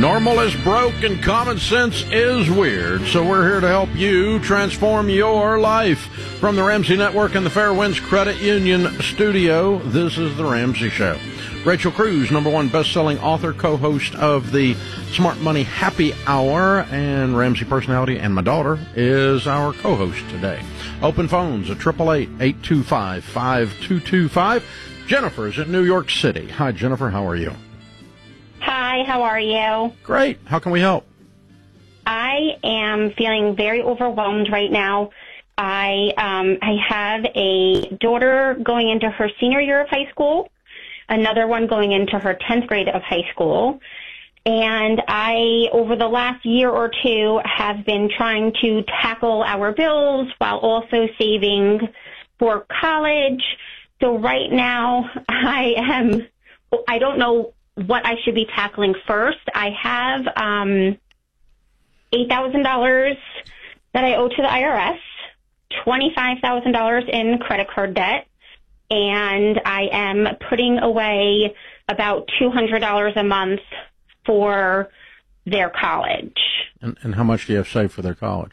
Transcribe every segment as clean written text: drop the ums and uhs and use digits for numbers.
Normal is broke and common sense is weird. So we're here to help you transform your life. From the Ramsey Network and the Fairwinds Credit Union studio, this is The Ramsey Show. Rachel Cruz, #1 best-selling author, co-host of the Smart Money Happy Hour, and Ramsey personality, and my daughter is our co-host today. Open phones at 888-825-5225. Jennifer is in New York City. Hi, Jennifer. How are you? Hi, how are you? Great. How can we help? I am feeling very overwhelmed right now. I have a daughter going into her senior year of high school, another one going into her 10th grade of high school, and I, over the last year or two, have been trying to tackle our bills while also saving for college. So right now, I don't know what I should be tackling first. I have $8,000 that I owe to the IRS, $25,000 in credit card debt, and I am putting away about $200 a month for their college. And how much do you have saved for their college?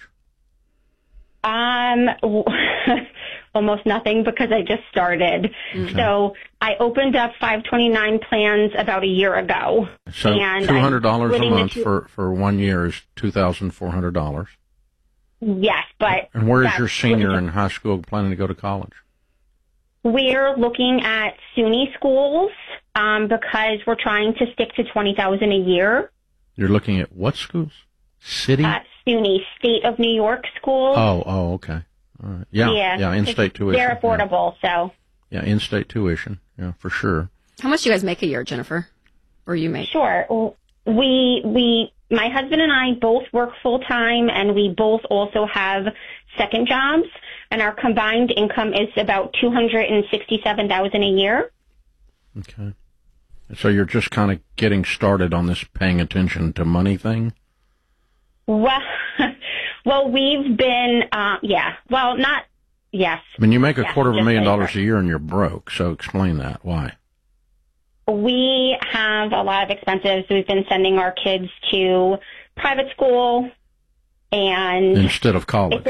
Almost nothing, because I just started. Okay. So I opened up 529 plans about a year ago. So and $200 a month for 1 year is $2,400. Yes, but... And where is your senior in high school planning to go to college? We're looking at SUNY schools because we're trying to stick to $20,000 a year. You're looking at what schools? City? SUNY, State of New York schools. Oh, okay. All right. Yeah, in-state tuition. They're affordable, so. Yeah, in-state tuition, yeah, for sure. How much do you guys make a year, Jennifer? Or you make? Sure. My husband and I both work full-time, and we both also have second jobs, and our combined income is about $267,000 a year. Okay. So you're just kind of getting started on this paying attention to money thing? Well, we've been, yes. I mean, you make $250,000 a year and you're broke, so explain that. Why? We have a lot of expenses. We've been sending our kids to private school and... Instead of college.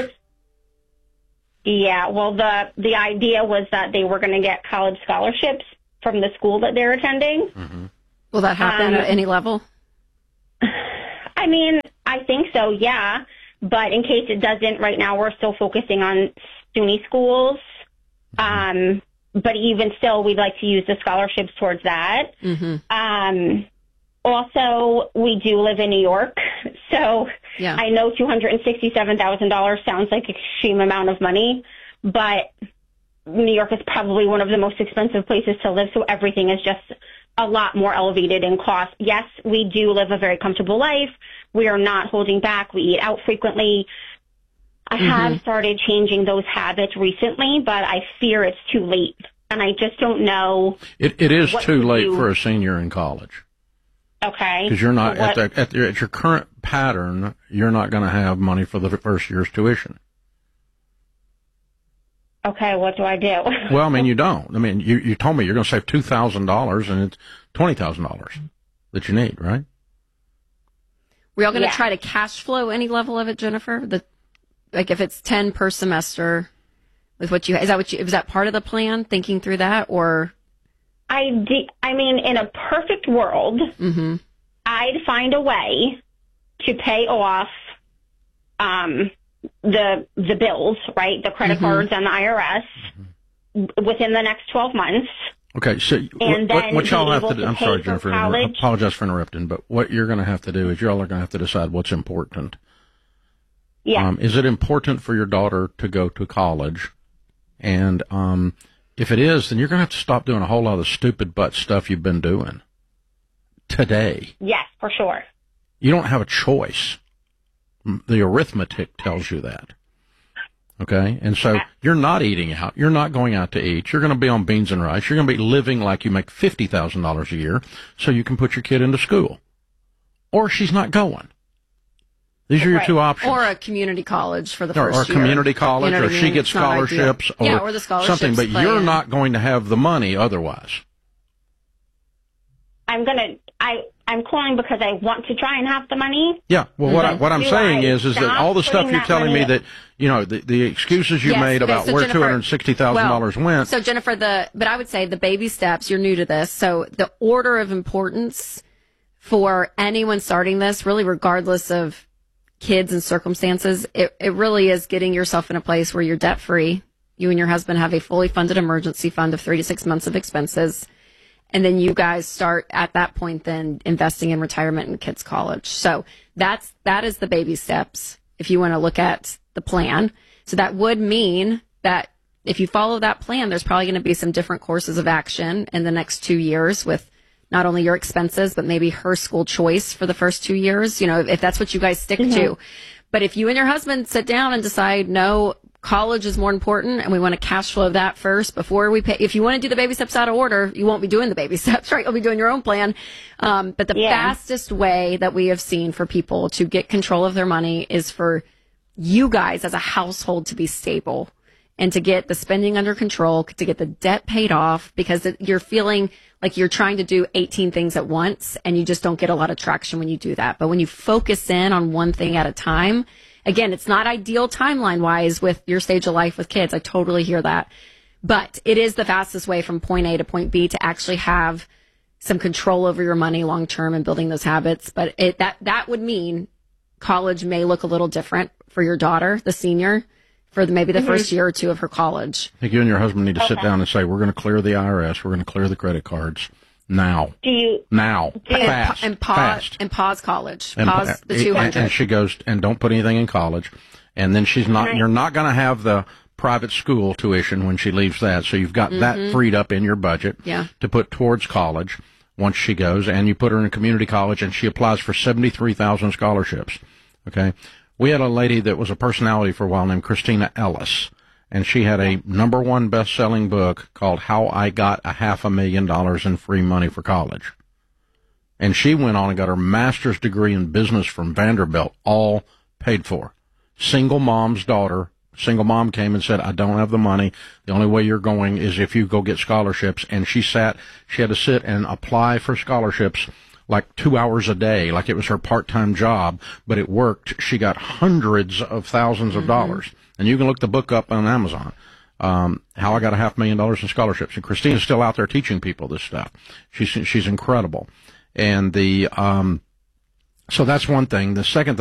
Yeah, well, the idea was that they were going to get college scholarships from the school that they're attending. Mm-hmm. Will that happen at any level? I mean, I think so, yeah. But in case it doesn't, right now we're still focusing on SUNY schools. Mm-hmm. But even still, we'd like to use the scholarships towards that. Mm-hmm. Also, we do live in New York, so yeah. I know $267,000 sounds like an extreme amount of money, but New York is probably one of the most expensive places to live, so everything is just a lot more elevated in cost. Yes, we do live a very comfortable life. We are not holding back. We eat out frequently. I have started changing those habits recently, but I fear it's too late, and I just don't know. It is too late for a senior in college. Okay. Because you're not at your current pattern, you're not going to have money for the first year's tuition. Okay, what do I do? Well, I mean, you don't. I mean, you told me you're going to save $2,000, and it's $20,000 that you need, right? We're all going to try to cash flow any level of it, Jennifer. Like if it's 10 per semester, with what is that part of the plan? Thinking through that, or? I mean, in a perfect world, I'd find a way to pay off the bills, right? The credit cards and the IRS within the next 12 months. Okay, so what y'all have to do, I'm sorry, Jennifer, I apologize for interrupting, but what you're going to have to do is y'all are going to have to decide what's important. Yeah. Is it important for your daughter to go to college? And if it is, then you're going to have to stop doing a whole lot of the stupid butt stuff you've been doing today. Yes, for sure. You don't have a choice. The arithmetic tells you that. Okay? And so you're not eating out. You're not going out to eat. You're going to be on beans and rice. You're going to be living like you make $50,000 a year so you can put your kid into school. Or she's not going. These are your two options. Or a community college for the first year. Or community college, or she gets scholarships, or the scholarships something. But you're not going to have the money otherwise. I'm calling because I want to try and have the money. Yeah. Well, what I'm saying is that all the stuff you're telling me that, you know, the excuses you made about where $260,000 went. So Jennifer, but I would say the baby steps, you're new to this. So the order of importance for anyone starting this, really regardless of kids and circumstances, it really is getting yourself in a place where you're debt free. You and your husband have a fully funded emergency fund of 3 to 6 months of expenses. And then you guys start at that point then investing in retirement and kids' college. So that is the baby steps if you want to look at the plan. So that would mean that if you follow that plan, there's probably going to be some different courses of action in the next 2 years with not only your expenses, but maybe her school choice for the first 2 years, you know, if that's what you guys stick to. But if you and your husband sit down and decide, no, college is more important and we want to cash flow that first before we pay. If you want to do the baby steps out of order, you won't be doing the baby steps, right? You'll be doing your own plan. But the fastest way that we have seen for people to get control of their money is for you guys as a household to be stable and to get the spending under control, to get the debt paid off, because you're feeling like you're trying to do 18 things at once and you just don't get a lot of traction when you do that. But when you focus in on one thing at a time, again, it's not ideal timeline wise with your stage of life with kids. I totally hear that. But it is the fastest way from point A to point B to actually have some control over your money long term and building those habits. But that would mean college may look a little different for your daughter, the senior, for maybe the first year or two of her college. I think you and your husband need to sit down and say, we're going to clear the IRS. We're going to clear the credit cards now. Fast. And pause college. Pause the 200. And she goes, and don't put anything in college. And then you're not going to have the private school tuition when she leaves that. So you've got that freed up in your budget to put towards college once she goes. And you put her in a community college and she applies for 73,000 scholarships. Okay. We had a lady that was a personality for a while named Christina Ellis, and she had a #1 best-selling book called How I Got $500,000 in Free Money for College. And she went on and got her master's degree in business from Vanderbilt, all paid for. Single mom's daughter. Single mom came and said, I don't have the money. The only way you're going is if you go get scholarships. And she had to sit and apply for scholarships like 2 hours a day, like it was her part-time job, but it worked. She got hundreds of thousands of dollars. And you can look the book up on Amazon, How I Got $500,000 in Scholarships. And Christina's still out there teaching people this stuff. She's incredible. And so that's one thing. The second thing